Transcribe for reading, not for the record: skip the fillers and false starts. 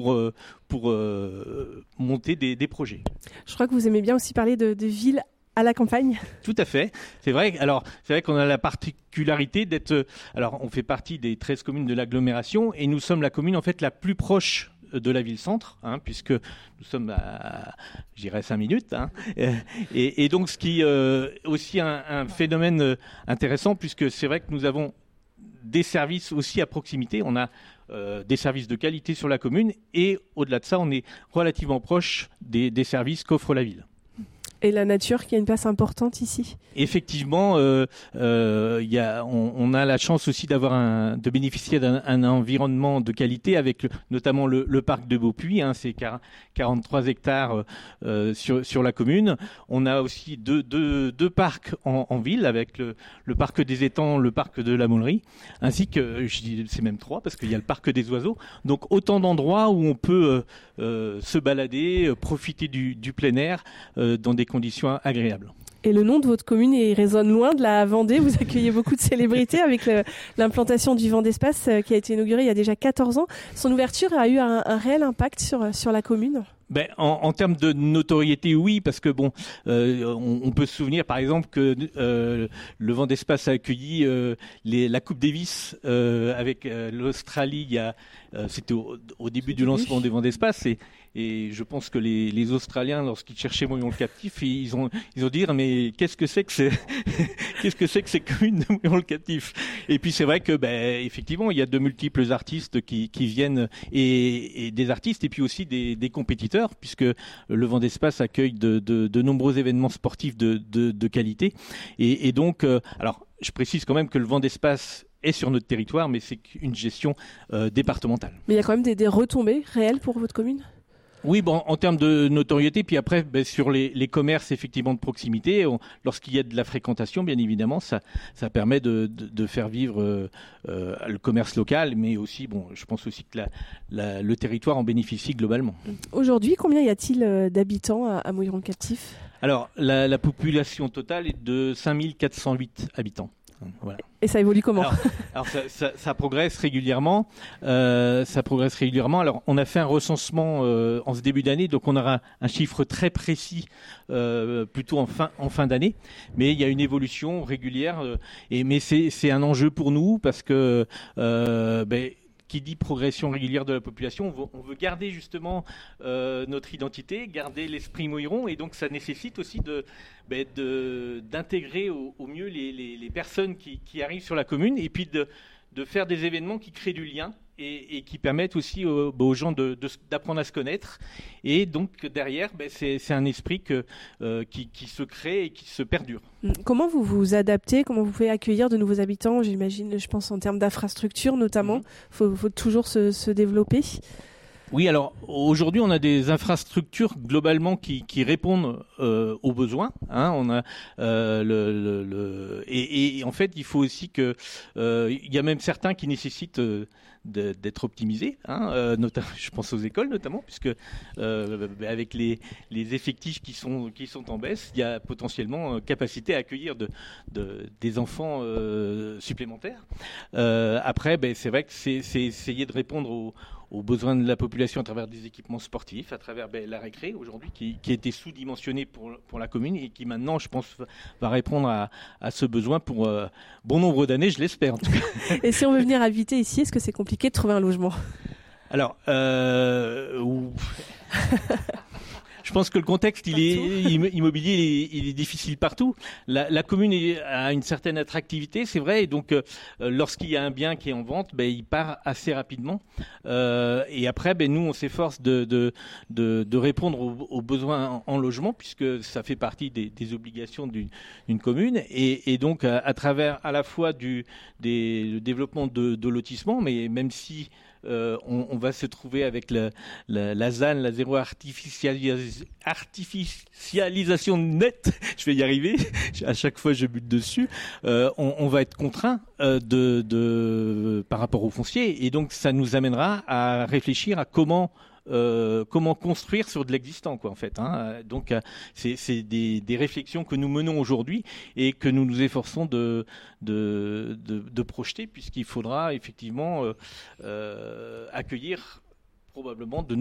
pour monter des projets. Je crois que vous aimez bien aussi parler de villes à la campagne. Tout à fait. C'est vrai qu'on a la particularité d'être... Alors, on fait partie des 13 communes de l'agglomération et nous sommes la commune en fait la plus proche de la ville-centre, puisque nous sommes à, je dirais, 5 minutes. Et donc, ce qui est aussi un phénomène intéressant, puisque c'est vrai que nous avons des services aussi à proximité. On a des services de qualité sur la commune et au-delà de ça, on est relativement proche des services qu'offre la ville. Et la nature qui a une place importante ici. Effectivement, on a la chance aussi de bénéficier d'un environnement de qualité avec notamment le parc de Beaupuy. C'est 43 hectares sur la commune. On a aussi deux parcs en ville avec le parc des étangs, le parc de la Mollerie, ainsi que, c'est même 3 parce qu'il y a le parc des oiseaux. Donc autant d'endroits où on peut se balader, profiter du plein air dans des conditions agréables. Et le nom de votre commune, il résonne loin de la Vendée. Vous accueillez beaucoup de célébrités avec l'implantation du Vendespace qui a été inaugurée il y a déjà 14 ans. Son ouverture a eu un réel impact sur la commune. En termes de notoriété, oui, parce que on peut se souvenir, par exemple, que le Vendespace a accueilli la Coupe Davis avec l'Australie. C'était au début du lancement des Vendespace et je pense que les Australiens, lorsqu'ils cherchaient Moyon le Captif, ils ont dit mais qu'est-ce que c'est que ces communes de Moyon le Captif? Et puis c'est vrai que effectivement il y a de multiples artistes qui viennent et des artistes et puis aussi des compétiteurs, puisque le Vendespace accueille de nombreux événements sportifs de qualité et donc alors je précise quand même que le Vendespace est sur notre territoire, mais c'est une gestion départementale. Mais il y a quand même des retombées réelles pour votre commune ? Oui, en termes de notoriété, puis après, sur les commerces effectivement de proximité, lorsqu'il y a de la fréquentation, bien évidemment, ça permet de faire vivre le commerce local, mais aussi, je pense aussi que le territoire en bénéficie globalement. Aujourd'hui, combien y a-t-il d'habitants à Mouilleron-le-Captif ? Alors, la population totale est de 5408 habitants. Voilà. Et ça évolue comment ? Alors ça progresse régulièrement. Alors on a fait un recensement en ce début d'année, donc on aura un chiffre très précis plutôt en fin d'année. Mais il y a une évolution régulière. Mais c'est un enjeu pour nous parce que qui dit progression régulière de la population, on veut garder justement notre identité, garder l'esprit Mouilleron, et donc ça nécessite aussi d'intégrer au mieux les personnes qui arrivent sur la commune, et puis de faire des événements qui créent du lien et qui permettent aussi aux gens d'apprendre à se connaître. Et donc derrière, c'est un esprit qui se crée et qui se perdure. Comment vous vous adaptez ? Comment vous pouvez accueillir de nouveaux habitants ? J'imagine, je pense en termes d'infrastructures notamment. Faut toujours se développer. Oui, alors aujourd'hui, on a des infrastructures globalement qui répondent aux besoins. On a et en fait, il faut aussi que il y a même certains qui nécessitent d'être optimisés. Notamment, je pense aux écoles notamment, puisque avec les effectifs qui sont en baisse, il y a potentiellement capacité à accueillir des enfants supplémentaires. Après, c'est vrai que c'est essayer de répondre aux besoins de la population à travers des équipements sportifs, à travers la récré aujourd'hui qui était sous-dimensionnée pour la commune et qui maintenant, je pense, va répondre à ce besoin pour bon nombre d'années, je l'espère en tout cas. Et si on veut venir habiter ici, est-ce que c'est compliqué de trouver un logement ? Alors, je pense que le contexte immobilier il est difficile partout. La commune a une certaine attractivité, c'est vrai, et donc lorsqu'il y a un bien qui est en vente, il part assez rapidement. Et après, nous on s'efforce de répondre aux besoins en logement, puisque ça fait partie des obligations d'une commune, et donc à travers à la fois le développement de lotissement, mais même si on va se trouver avec la ZAN, la zéro artificialisation nette, je vais y arriver, à chaque fois je bute dessus, on va être contraint par rapport au foncier, et donc ça nous amènera à réfléchir à comment construire sur de l'existant, en fait. Donc c'est des réflexions que nous menons aujourd'hui et que nous nous efforçons de projeter, puisqu'il faudra effectivement accueillir probablement de